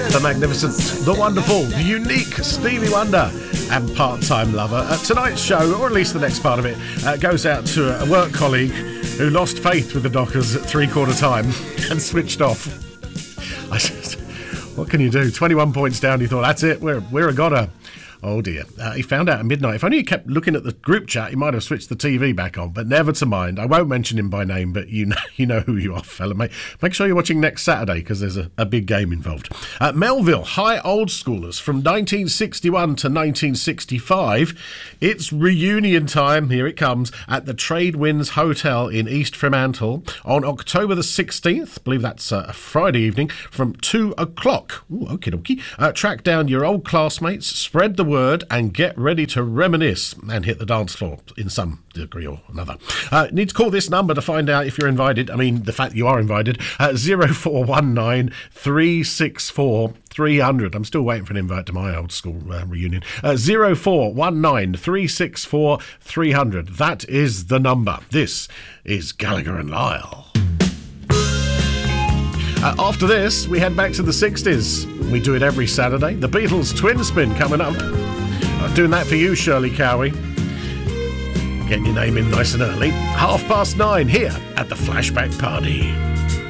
The magnificent, the wonderful, the unique Stevie Wonder and Part-Time Lover. Tonight's show, or at least the next part of it, goes out to a work colleague who lost faith with the Dockers at three-quarter time and switched off. I said, what can you do? 21 points down, he thought, that's it, we're a goner. Oh dear. He found out at midnight. If only he kept looking at the group chat, he might have switched the TV back on, but never to mind. I won't mention him by name, but you know who you are, fella. Make sure you're watching next Saturday, because there's a big game involved. Melville, High Old Schoolers, from 1961 to 1965. It's reunion time, here it comes, at the Tradewinds Hotel in East Fremantle on October the 16th. I believe that's a Friday evening, from 2 o'clock. Ooh, okie dokie. Track down your old classmates, spread the word, and get ready to reminisce and hit the dance floor in some degree or another. Need to call this number to find out if you're invited. I mean, the fact you are invited. 0419 364 300. I'm still waiting for an invite to my old school reunion. 0419 364 300. That is the number. This is Gallagher and Lyle. After this, we head back to the 60s. We do it every Saturday. The Beatles Twin Spin coming up. Doing that for you, Shirley Cowie. Getting your name in nice and early. 9:30 here at the Flashback Party.